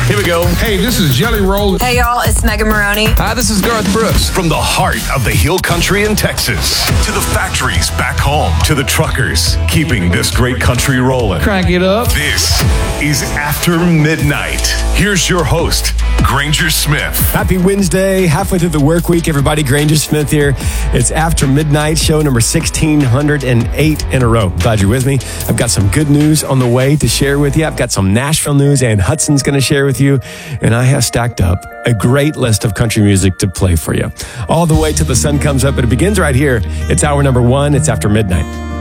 Here we go. Hey, this is Jelly Roll. Hey, y'all, it's Megan Maroney. Hi, this is Garth Brooks. From the heart of the Hill Country in Texas to the factories back home to the truckers keeping this great country rolling. Crank it up. This is After Midnight. Here's your host, Granger Smith. Happy Wednesday, halfway through the work week, everybody. Granger Smith here. It's After Midnight, show number 1608 in a row. Glad you're with me. I've got some good news on the way to share with you. I've got some Nashville news and Hudson's going to share with you. And I have stacked up a great list of country music to play for you. All the way till the sun comes up, but it begins right here. It's hour number 1. It's After Midnight.